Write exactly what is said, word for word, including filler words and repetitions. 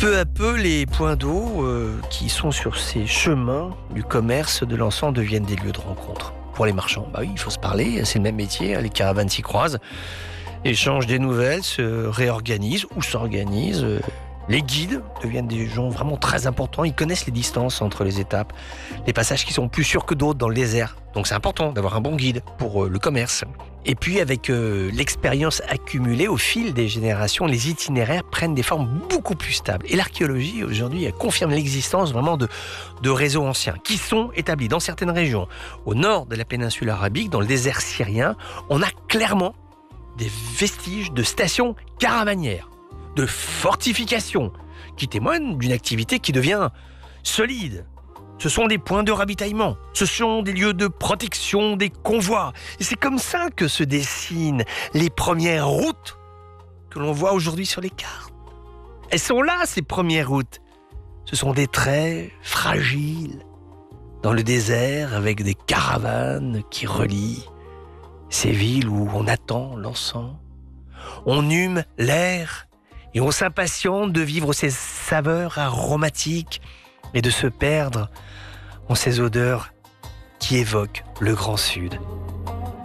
Peu à peu, les points d'eau euh, qui sont sur ces chemins du commerce de l'encens deviennent des lieux de rencontre pour les marchands. Bah oui, il faut se parler, c'est le même métier, les caravanes s'y croisent, échangent des nouvelles, se réorganisent ou s'organisent. Les guides deviennent des gens vraiment très importants, ils connaissent les distances entre les étapes, les passages qui sont plus sûrs que d'autres dans le désert. Donc c'est important d'avoir un bon guide pour euh, le commerce. Et puis avec euh, l'expérience accumulée au fil des générations, les itinéraires prennent des formes beaucoup plus stables. Et l'archéologie aujourd'hui elle confirme l'existence vraiment de, de réseaux anciens qui sont établis dans certaines régions. Au nord de la péninsule arabique, dans le désert syrien, on a clairement des vestiges de stations caravanières, de fortifications, qui témoignent d'une activité qui devient solide. Ce sont des points de ravitaillement, ce sont des lieux de protection des convois. Et c'est comme ça que se dessinent les premières routes que l'on voit aujourd'hui sur les cartes. Elles sont là, ces premières routes. Ce sont des traits fragiles, dans le désert, avec des caravanes qui relient ces villes où on attend l'encens. On hume l'air et on s'impatiente de vivre ces saveurs aromatiques et de se perdre en ces odeurs qui évoquent le Grand Sud.